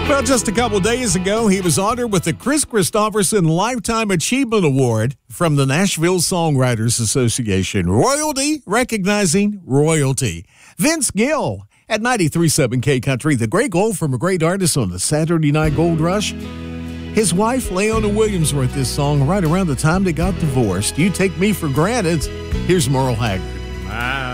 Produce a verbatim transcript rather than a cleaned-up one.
Well, just a couple days ago, he was honored with the Chris Christopherson Lifetime Achievement Award from the Nashville Songwriters Association. Royalty recognizing royalty. Vince Gill at ninety-three point seven K Country. The great gold from a great artist on the Saturday Night Gold Rush. His wife, Leona Williams, wrote this song right around the time they got divorced. You Take Me for Granted. Here's Merle Haggard. I